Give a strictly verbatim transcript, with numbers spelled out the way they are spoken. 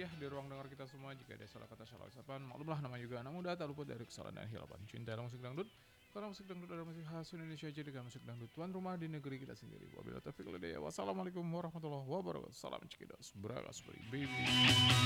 aja di ruang dengar kita semua. Jika ada salah kata, salah ucapan, maklumlah nama juga anak muda, tak luput dari kesalahan dan hilapan. Cinta musik dangdut, karena musik dangdut adalah musik khas Indonesia, jadikan musik dangdut tuan rumah di negeri kita sendiri. Wabillahi taufiq wal hidayah. Wassalamualaikum warahmatullahi wabarakatuh. Salam cekidos, bragas, baby.